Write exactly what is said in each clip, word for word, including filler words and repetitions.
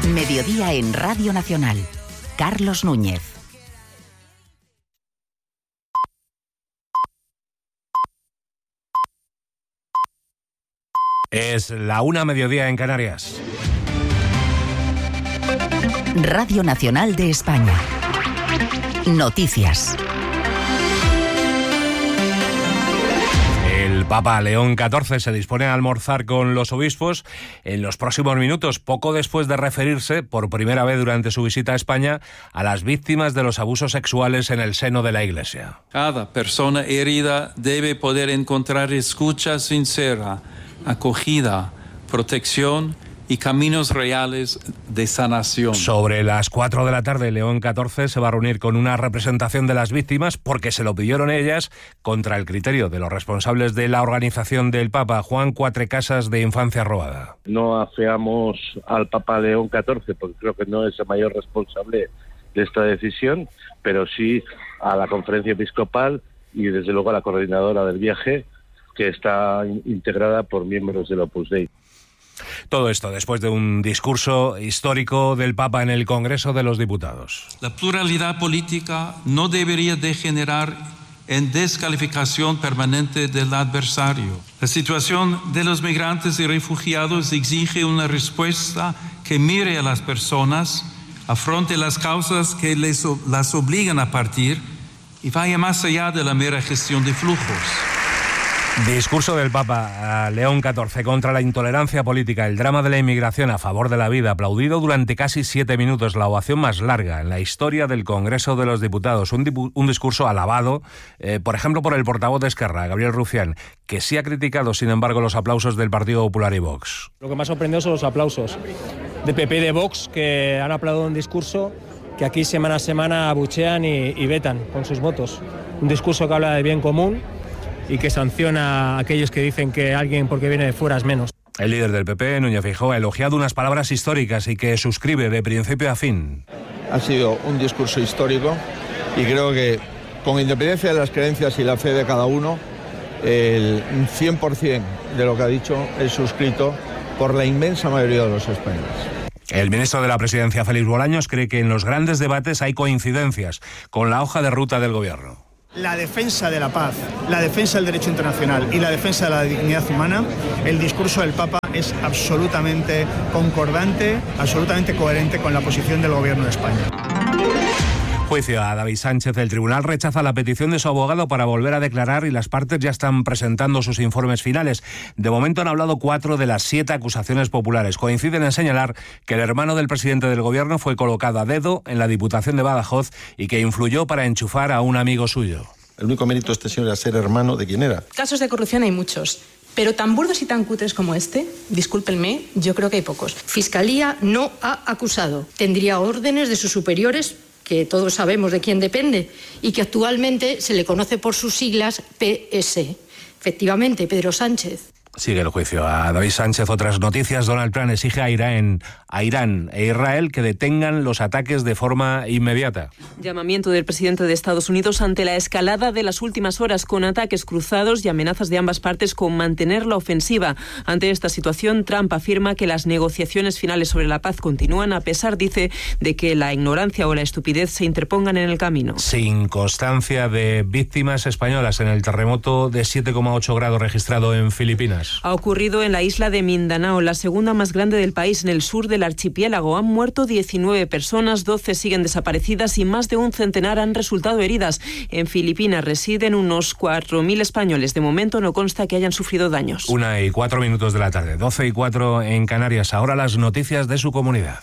Mediodía en Radio Nacional. Carlos Núñez. Es la una mediodía en Canarias. Radio Nacional de España. Noticias. El Papa León catorce se dispone a almorzar con los obispos en los próximos minutos, poco después de referirse, por primera vez durante su visita a España, a las víctimas de los abusos sexuales en el seno de la Iglesia. Cada persona herida debe poder encontrar escucha sincera, acogida, protección y caminos reales de sanación. Sobre las cuatro de la tarde, León catorce se va a reunir con una representación de las víctimas porque se lo pidieron ellas contra el criterio de los responsables de la organización del Papa, Juan Cuatrecasas, de Infancia Robada. No afeamos al Papa León catorce porque creo que no es el mayor responsable de esta decisión, pero sí a la conferencia episcopal y desde luego a la coordinadora del viaje, que está integrada por miembros del Opus Dei. Todo esto después de un discurso histórico del Papa en el Congreso de los Diputados. La pluralidad política no debería degenerar en descalificación permanente del adversario. La situación de los migrantes y refugiados exige una respuesta que mire a las personas, afronte las causas que les, las obligan a partir y vaya más allá de la mera gestión de flujos. Discurso del Papa a León catorce contra la intolerancia política, el drama de la inmigración a favor de la vida, aplaudido durante casi siete minutos, la ovación más larga en la historia del Congreso de los Diputados. Un, dipu- un discurso alabado, eh, por ejemplo, por el portavoz de Esquerra, Gabriel Rufián, que sí ha criticado, sin embargo, los aplausos del Partido Popular y Vox. Lo que me ha sorprendido son los aplausos de P P y de Vox, que han aplaudido un discurso que aquí semana a semana abuchean y, y vetan con sus votos. Un discurso que habla de bien común y que sanciona a aquellos que dicen que alguien porque viene de fuera es menos. El líder del P P, Núñez Feijóo, ha elogiado unas palabras históricas y que suscribe de principio a fin. Ha sido un discurso histórico y creo que, con independencia de las creencias y la fe de cada uno, el cien por ciento de lo que ha dicho es suscrito por la inmensa mayoría de los españoles. El ministro de la Presidencia, Félix Bolaños, cree que en los grandes debates hay coincidencias con la hoja de ruta del Gobierno. La defensa de la paz, la defensa del derecho internacional y la defensa de la dignidad humana, el discurso del Papa es absolutamente concordante, absolutamente coherente con la posición del Gobierno de España. Juicio a David Sánchez. El tribunal rechaza la petición de su abogado para volver a declarar y las partes ya están presentando sus informes finales. De momento han hablado cuatro de las siete acusaciones populares. Coinciden en señalar que el hermano del presidente del Gobierno fue colocado a dedo en la Diputación de Badajoz y que influyó para enchufar a un amigo suyo. El único mérito de este señor era ser hermano de quien era. Casos de corrupción hay muchos, pero tan burdos y tan cutres como este, discúlpenme, yo creo que hay pocos. Fiscalía no ha acusado. Tendría órdenes de sus superiores, que todos sabemos de quién depende, y que actualmente se le conoce por sus siglas P S. Efectivamente, Pedro Sánchez. Sigue el juicio a David Sánchez. Otras noticias. Donald Trump exige a Irán, a Irán e Israel que detengan los ataques de forma inmediata. Llamamiento del presidente de Estados Unidos ante la escalada de las últimas horas, con ataques cruzados y amenazas de ambas partes con mantener la ofensiva. Ante esta situación, Trump afirma que las negociaciones finales sobre la paz continúan, a pesar, dice, de que la ignorancia o la estupidez se interpongan en el camino. Sin constancia de víctimas españolas en el terremoto de siete coma ocho grados registrado en Filipinas. Ha ocurrido en la isla de Mindanao, la segunda más grande del país, en el sur del archipiélago. Han muerto diecinueve personas, doce siguen desaparecidas y más de un centenar han resultado heridas. En Filipinas residen unos cuatro mil españoles. De momento no consta que hayan sufrido daños. Una y cuatro minutos de la tarde, doce y cuatro en Canarias. Ahora las noticias de su comunidad.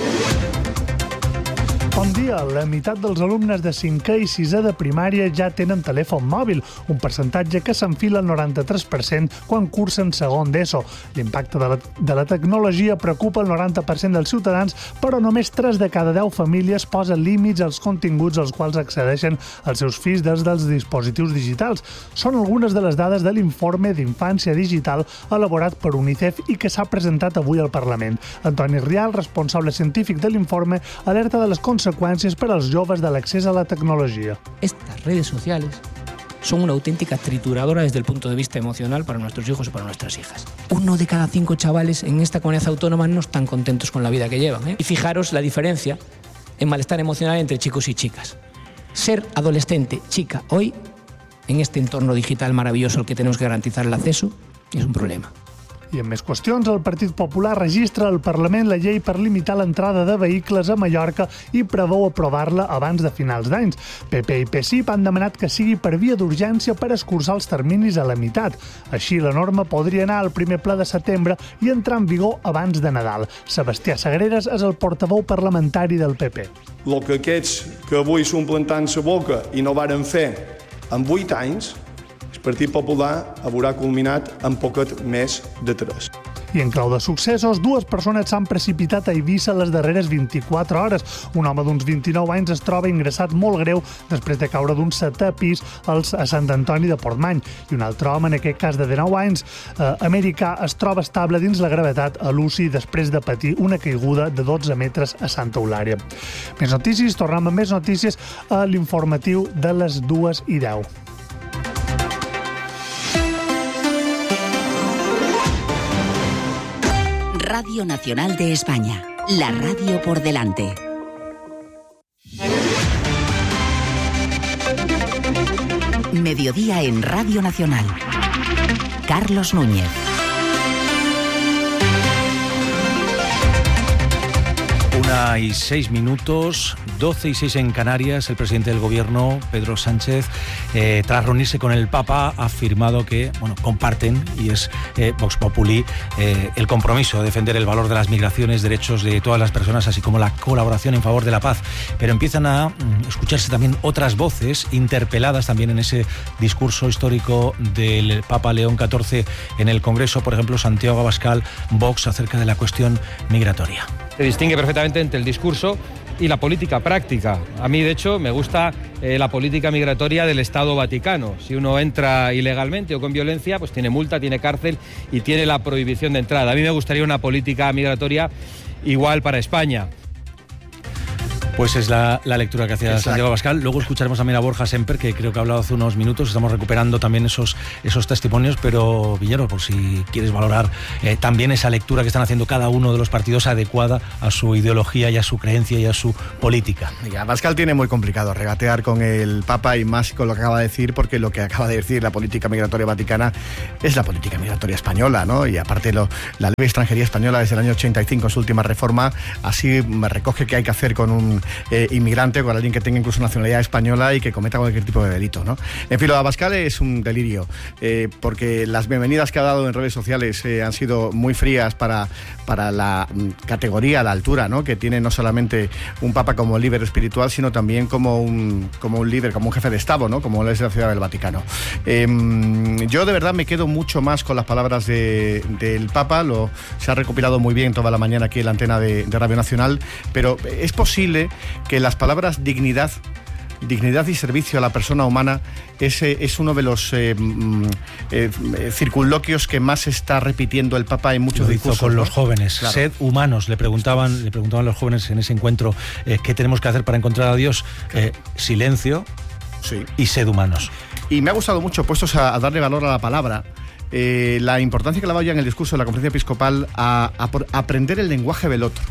Bon dia. La meitat dels alumnes de cinquè i sisè de primària ja tenen telèfon mòbil, un percentatge que s'enfila al noranta-tres per cent quan cursen segon d'ESO. L'impacte de la, de la tecnologia preocupa el noranta per cent dels ciutadans, però només tres de cada deu famílies posen límits als continguts als quals accedeixen els seus fills des dels dispositius digitals. Són algunes de les dades de l'informe d'infància digital elaborat per UNICEF i que s'ha presentat avui al Parlament. Antoni Rial, responsable científic de l'informe, alerta de les conseqüències para los jóvenes del acceso a la tecnología. Estas redes sociales son una auténtica trituradora desde el punto de vista emocional para nuestros hijos y para nuestras hijas. Uno de cada cinco chavales en esta comunidad autónoma no están contentos con la vida que llevan, ¿eh? Y fijaros la diferencia en malestar emocional entre chicos y chicas. Ser adolescente, chica, hoy, en este entorno digital maravilloso al que tenemos que garantizar el acceso, és un problema. I en més qüestions, el Partit Popular registra al Parlament la llei per limitar l'entrada de vehicles a Mallorca i preveu aprovar-la abans de finals d'anys. P P i P S I P han demanat que sigui per via d'urgència per escurçar els terminis a la meitat. Així, la norma podria anar al primer ple de setembre i entrar en vigor abans de Nadal. Sebastià Sagreras és el portaveu parlamentari del P P. El que aquests que avui s'omplen tant la boca i no varen fer en vuit anys, el Partit Popular haurà culminat en poquet més de tres. I en clau de successos, dues persones s'han precipitat a Eivissa les darreres vint-i-quatre hores. Un home d'uns vint-i-nou anys es troba ingressat molt greu després de caure d'un setè pis a Sant Antoni de Portmany. I un altre home, en aquest cas de dinou anys, eh, americà, es troba estable dins la gravetat a l'U C I després de patir una caiguda de dotze metres a Santa Eulària. Més notícies, tornem amb més notícies a l'informatiu de les dues i deu. Radio Nacional de España, la radio por delante. Mediodía en Radio Nacional. Carlos Núñez. Una y seis minutos, doce y seis en Canarias. El presidente del Gobierno, Pedro Sánchez, eh, tras reunirse con el Papa, ha afirmado que, bueno, comparten, y es eh, Vox Populi, eh, el compromiso de defender el valor de las migraciones, derechos de todas las personas, así como la colaboración en favor de la paz. Pero empiezan a mm, escucharse también otras voces interpeladas también en ese discurso histórico del Papa León catorce en el Congreso. Por ejemplo, Santiago Abascal, Vox, acerca de la cuestión migratoria. Se distingue perfectamente entre el discurso y la política práctica. A mí, de hecho, me gusta eh, la política migratoria del Estado Vaticano. Si uno entra ilegalmente o con violencia, pues tiene multa, tiene cárcel y tiene la prohibición de entrada. A mí me gustaría una política migratoria igual para España. Pues es la, la lectura que hacía Exacto. Santiago Abascal. Luego escucharemos también a Borja Semper, que creo que ha hablado hace unos minutos. Estamos recuperando también esos, esos testimonios, pero Villero, por si quieres valorar eh, también esa lectura que están haciendo cada uno de los partidos adecuada a su ideología y a su creencia y a su política. Y Abascal tiene muy complicado regatear con el Papa y más con lo que acaba de decir, porque lo que acaba de decir la política migratoria vaticana es la política migratoria española, ¿no? Y aparte lo, la ley de extranjería española desde el año ochenta y cinco, en su última reforma, así me recoge qué hay que hacer con un Eh, inmigrante, con alguien que tenga incluso nacionalidad española y que cometa cualquier tipo de delito, ¿no? En fin, lo de Abascal es un delirio, eh, porque las bienvenidas que ha dado en redes sociales eh, han sido muy frías para, para la categoría, la altura, ¿no? Que tiene no solamente un Papa como líder espiritual, sino también como un, como un líder, como un jefe de Estado, ¿no? Como es la Ciudad del Vaticano. Eh, yo de verdad me quedo mucho más con las palabras de, del Papa. Lo, se ha recopilado muy bien toda la mañana aquí en la antena de, de Radio Nacional, pero es posible que las palabras dignidad, dignidad y servicio a la persona humana es, es uno de los eh, eh, circunloquios que más está repitiendo el Papa en muchos Lo discursos. hizo con ¿no? los jóvenes, claro. Sed humanos, le preguntaban, le preguntaban los jóvenes en ese encuentro eh, qué tenemos que hacer para encontrar a Dios. Eh, silencio sí. y sed humanos. Y me ha gustado mucho, puestos a, a darle valor a la palabra, eh, la importancia que le ha dado ya en el discurso de la Conferencia Episcopal a, a, a aprender el lenguaje del otro.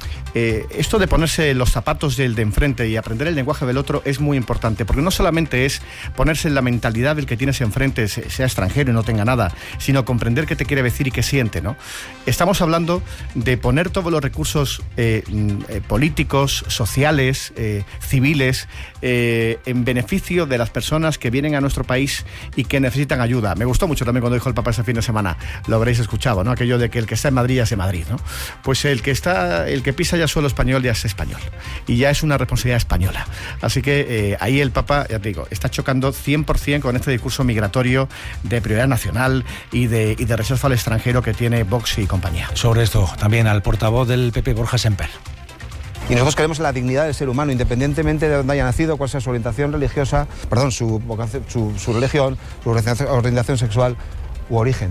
Eh, esto de ponerse los zapatos del de enfrente y aprender el lenguaje del otro es muy importante, porque no solamente es ponerse en la mentalidad del que tienes enfrente, sea extranjero y no tenga nada, sino comprender qué te quiere decir y qué siente, ¿no? Estamos hablando de poner todos los recursos eh, eh, políticos, sociales, eh, civiles, eh, en beneficio de las personas que vienen a nuestro país y que necesitan ayuda. Me gustó mucho también cuando dijo el Papa ese fin de semana, lo habréis escuchado, ¿no? Aquello de que el que está en Madrid ya es de Madrid, ¿no? Pues el que está, el que pisa ya suelo español ya es español y ya es una responsabilidad española. Así que eh, ahí el Papa, ya te digo, está chocando cien por ciento con este discurso migratorio de prioridad nacional y de, y de rechazo al extranjero que tiene Vox y compañía. Sobre esto también al portavoz del P P, Borja Semper. Y nosotros creemos en la dignidad del ser humano, independientemente de dónde haya nacido, cuál sea su orientación religiosa, perdón, su, su, su religión, su orientación sexual u origen.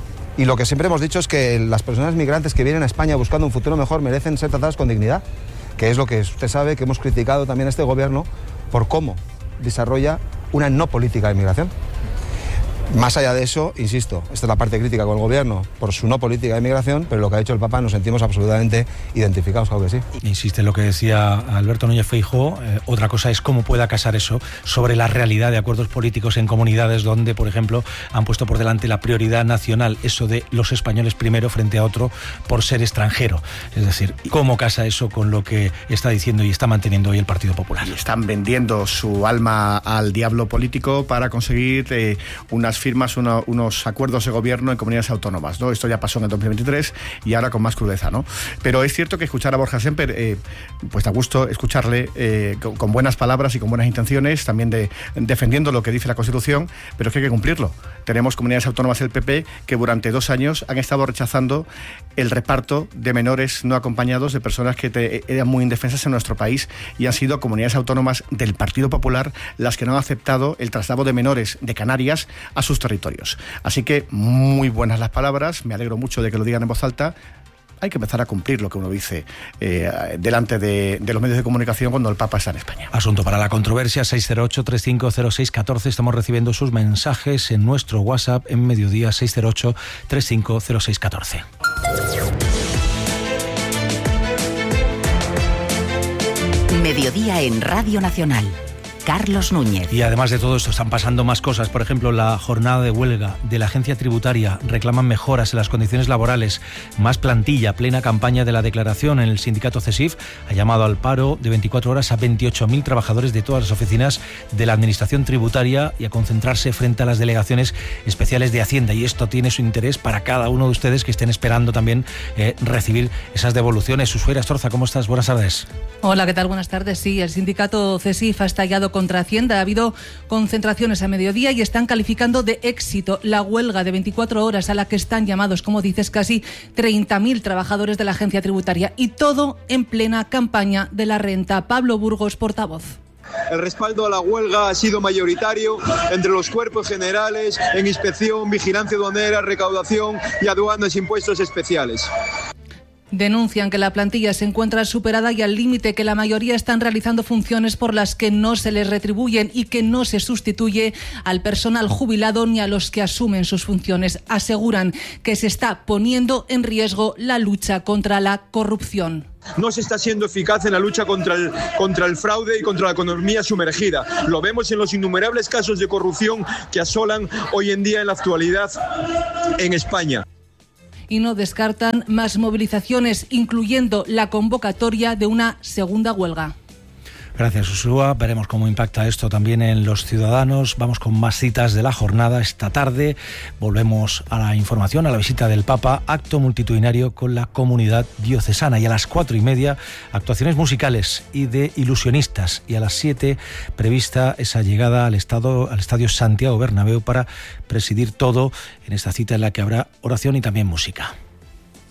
Y lo que siempre hemos dicho es que las personas migrantes que vienen a España buscando un futuro mejor merecen ser tratadas con dignidad, que es lo que usted sabe que hemos criticado también a este gobierno por cómo desarrolla una no política de inmigración. Más allá de eso, insisto, esta es la parte crítica con el gobierno por su no política de inmigración, pero lo que ha dicho el Papa nos sentimos absolutamente identificados, claro que sí. Insiste en lo que decía Alberto Núñez Feijóo, eh, otra cosa es cómo pueda casar eso sobre la realidad de acuerdos políticos en comunidades donde, por ejemplo, han puesto por delante la prioridad nacional, eso de los españoles primero frente a otro por ser extranjero. Es decir, ¿cómo casa eso con lo que está diciendo y está manteniendo hoy el Partido Popular? Y están vendiendo su alma al diablo político para conseguir eh, unas firmas, una, unos acuerdos de gobierno en comunidades autónomas, ¿no? Esto ya pasó en el dos mil veintitrés y ahora con más crudeza, ¿no? Pero es cierto que escuchar a Borja Semper, eh, pues da gusto escucharle eh, con, con buenas palabras y con buenas intenciones, también de, defendiendo lo que dice la Constitución, pero es que hay que cumplirlo. Tenemos comunidades autónomas del P P que durante dos años han estado rechazando el reparto de menores no acompañados de personas que te, eran muy indefensas en nuestro país, y han sido comunidades autónomas del Partido Popular las que no han aceptado el traslado de menores de Canarias a sus territorios. Así que muy buenas las palabras, me alegro mucho de que lo digan en voz alta. Hay que empezar a cumplir lo que uno dice eh, delante de, de los medios de comunicación cuando el Papa está en España. Asunto para la controversia, seis cero ocho, tres cinco cero seis, uno cuatro. Estamos recibiendo sus mensajes en nuestro WhatsApp en mediodía, seis cero ocho, tres cinco cero seis, uno cuatro. Mediodía en Radio Nacional. Carlos Núñez. Y además de todo esto están pasando más cosas. Por ejemplo, la jornada de huelga de la agencia tributaria. Reclaman mejoras en las condiciones laborales, más plantilla, plena campaña de la declaración. En el sindicato CESIF ha llamado al paro de veinticuatro horas a veintiocho mil trabajadores de todas las oficinas de la administración tributaria y a concentrarse frente a las delegaciones especiales de Hacienda. Y esto tiene su interés para cada uno de ustedes que estén esperando también eh, recibir esas devoluciones. Ushuaia Astorza, ¿cómo estás? Buenas tardes. Hola, ¿qué tal? Buenas tardes. Sí, el sindicato CESIF ha estallado contra Hacienda. Ha habido concentraciones a mediodía y están calificando de éxito la huelga de veinticuatro horas a la que están llamados, como dices, casi treinta mil trabajadores de la agencia tributaria, y todo en plena campaña de la renta. Pablo Burgos, portavoz. El respaldo a la huelga ha sido mayoritario entre los cuerpos generales en inspección, vigilancia aduanera, recaudación y aduanas e impuestos especiales. Denuncian que la plantilla se encuentra superada y al límite, que la mayoría están realizando funciones por las que no se les retribuyen y que no se sustituye al personal jubilado ni a los que asumen sus funciones. Aseguran que se está poniendo en riesgo la lucha contra la corrupción. No se está siendo eficaz en la lucha contra el, contra el fraude y contra la economía sumergida. Lo vemos en los innumerables casos de corrupción que asolan hoy en día en la actualidad en España. Y no descartan más movilizaciones, incluyendo la convocatoria de una segunda huelga. Gracias, Ushua. Veremos cómo impacta esto también en los ciudadanos. Vamos con más citas de la jornada. Esta tarde volvemos a la información, a la visita del Papa, acto multitudinario con la comunidad diocesana. Y a las cuatro y media, actuaciones musicales y de ilusionistas. Y a las siete, prevista esa llegada al, estado, al Estadio Santiago Bernabéu para presidir todo en esta cita en la que habrá oración y también música.